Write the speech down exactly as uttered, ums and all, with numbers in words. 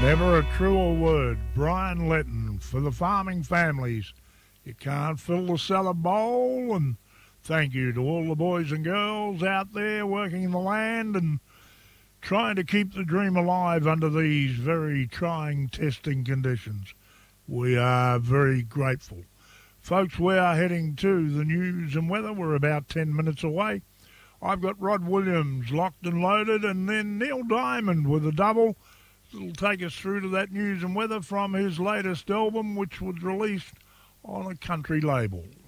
Never a truer word. Brian Letton for the farming families. You can't fill the cellar bowl. And thank you to all the boys and girls out there working in the land and trying to keep the dream alive under these very trying testing conditions. We are very grateful. Folks, we are heading to the news and weather. We're about ten minutes away. I've got Rod Williams locked and loaded, and then Neil Diamond with a double. It'll take us through to that news and weather from his latest album, which was released on a country label.